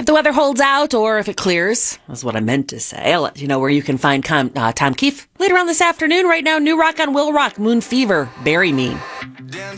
the weather holds out or if it clears, that's what I meant to say. I'll let you know where you can find Tom Keefe later on this afternoon. Right now, new rock on Will Rock, Moon Fever, Bury Me.